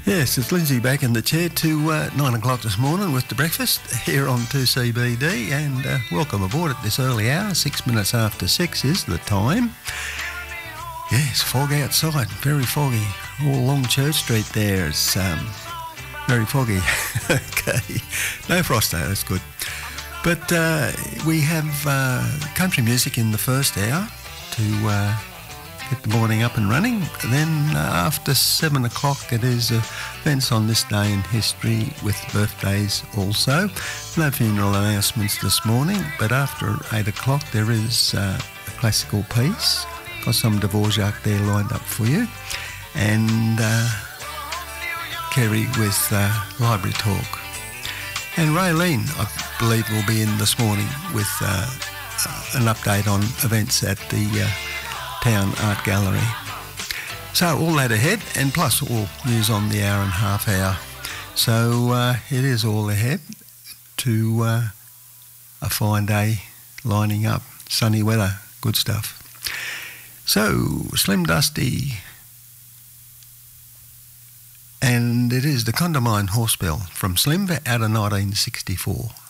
Yes, it's Lindsay back in the chair to 9 o'clock this morning with the breakfast here on 2CBD, and welcome aboard at this early hour. 6 minutes after 6 is the time. Yes, fog outside, very foggy. All along Church Street there, it's very foggy. Okay, no frost though, that's good. But we have country music in the first hour to get the morning up and running. Then after 7 o'clock it is events on this day in history with birthdays also. No funeral announcements this morning, but after 8 o'clock there is a classical piece. Got some Dvorak there lined up for you. And Kerry with Library Talk. And Raylene, I believe, will be in this morning with an update on events at the Town Art Gallery. So all that ahead, and plus all news on the hour and a half hour. So it is all ahead to a fine day lining up. Sunny weather, good stuff. So Slim Dusty, and it is the Condamine Horse Bell from Slim out of 1964.